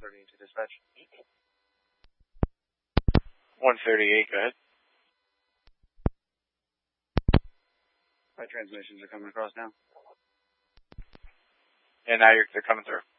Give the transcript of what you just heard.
138 to dispatch. 138, go ahead. My transmissions are coming across now. And now they're coming through.